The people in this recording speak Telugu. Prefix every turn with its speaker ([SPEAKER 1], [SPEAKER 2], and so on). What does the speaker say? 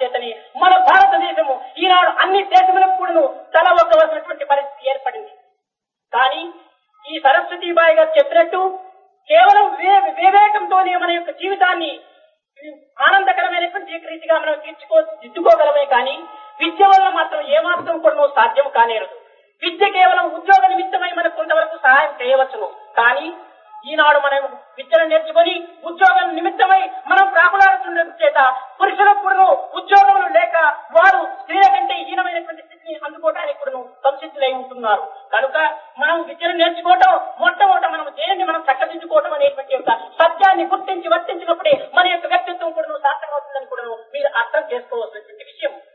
[SPEAKER 1] చేతని మన భారతదేశము ఈనాడు అన్ని దేశములకు కూడాను తల ఒక్కవలసినటువంటి పరిస్థితి ఏర్పడింది. కానీ ఈ సరస్వతీబాయి గారు చెప్పినట్టు కేవలం వివేకంతోనే మన యొక్క జీవితాన్ని ఆనందకరమైనటువంటి రీతిగా మనం దిద్దుకోగలమే కానీ విద్య వల్ల మాత్రం ఏమాత్రం కూడా సాధ్యం కానేరదు. విద్య కేవలం ఉద్యోగ నిమిత్తమై మనకు కొంతవరకు సహాయం చేయవచ్చును. కానీ ఈనాడు మనం విద్యను నేర్చుకొని ఉద్యోగం నిమిత్తమై మనం ప్రాకులాడుతున్న చేత పురుషులకు కూడా ఉద్యోగములు లేక వారు స్త్రీల కంటే హీనమైనటువంటి స్థితిని అందుకోవడానికి కూడా సంసిద్ధులై ఉంటున్నారు. కనుక మనం విద్యను నేర్చుకోవటం మొట్టమొదట మనం దేనిని మనం చక్కదిద్దుకోవటం అనేటువంటి యొక్క సత్యాన్ని గుర్తించి వర్తించినప్పుడే మన యొక్క వ్యక్తిత్వం కూడా సార్థకమవుతుందని కూడా మీరు అర్థం చేసుకోవాల్సినటువంటి విషయం.